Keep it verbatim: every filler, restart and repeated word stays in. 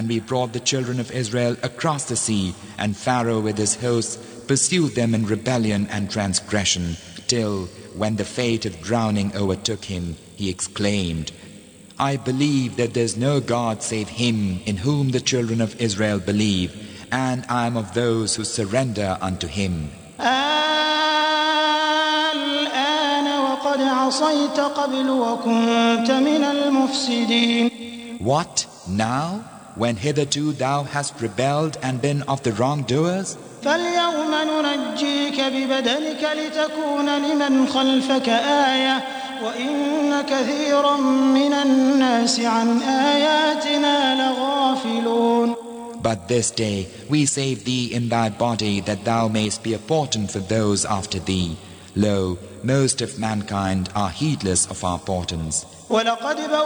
And we brought the children of Israel across the sea, and Pharaoh with his hosts pursued them in rebellion and transgression, till, when the fate of drowning overtook him, he exclaimed, I believe that there is no God save Him in whom the children of Israel believe, and I am of those who surrender unto Him. What, now, when hitherto thou hast rebelled and been of the wrongdoers? فَالْيَوْمَ نُنَجِّيكَ بِبَدَنِكَ لِتَكُونَ لِمَنْ خَلْفَكَ آيَةً وَإِنَّ كَثِيرًا مِنَ النَّاسِ عَنْ آيَاتِنَا لَغَافِلُونَ. But this day we save thee in thy body, that thou mayst be a portent for those after thee. Lo, most of mankind are heedless of our portents.